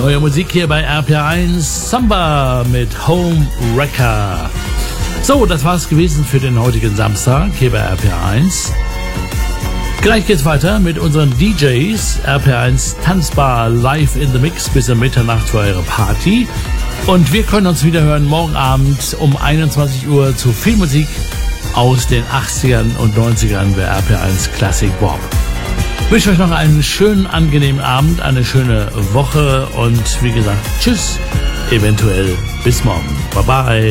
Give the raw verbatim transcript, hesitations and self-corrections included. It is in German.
Neue Musik hier bei R P R eins, Samba mit Home Wrecker. So, das war's gewesen für den heutigen Samstag hier bei R P R eins. Gleich geht's weiter mit unseren D Js. R P R eins Tanzbar live in the Mix bis um Mitternacht für eure Party. Und wir können uns wieder hören morgen Abend um einundzwanzig Uhr zu viel Musik aus den achtzigern und neunzigern bei R P R eins Classic Bob. Ich wünsche euch noch einen schönen, angenehmen Abend, eine schöne Woche und wie gesagt, tschüss, eventuell bis morgen. Bye bye.